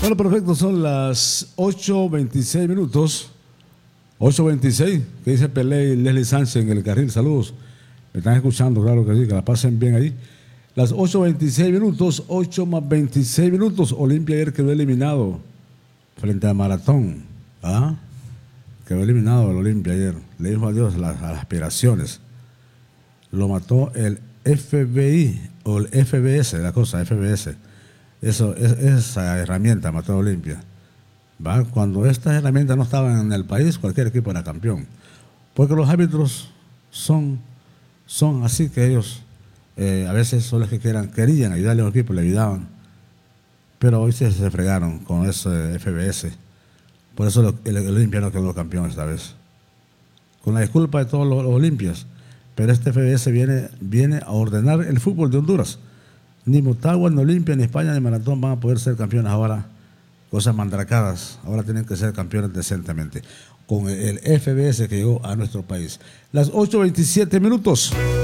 Bueno, perfecto, son las 8:26 minutos. 8:26, que dice Pelé y Leslie Sánchez en el carril. Saludos. Me están escuchando, claro que sí, que la pasen bien ahí. Las 8:26 minutos, 8 más 26 minutos. Olimpia ayer quedó eliminado frente a Maratón. ¿Ah? Quedó eliminado el Olimpia ayer. Le dijo adiós a las aspiraciones. Lo mató el FBI o el FBS, la cosa, FBS. Eso, esa herramienta mató a Olimpia. ¿Va? Cuando estas herramientas no estaban en el país, cualquier equipo era campeón. Porque los árbitros son así que ellos a veces son los que querían ayudarle a un equipo, le ayudaban. Pero hoy se fregaron con ese FBS. Por eso el Olimpia no quedó campeón esta vez. Con la disculpa de todos los olimpias. Pero este FBS viene a ordenar el fútbol de Honduras. Ni Motagua, ni Olimpia, ni España, ni Maratón van a poder ser campeones ahora. Cosas mandracadas. Ahora tienen que ser campeones decentemente. Con el FBS que llegó a nuestro país. Las 8:27 minutos.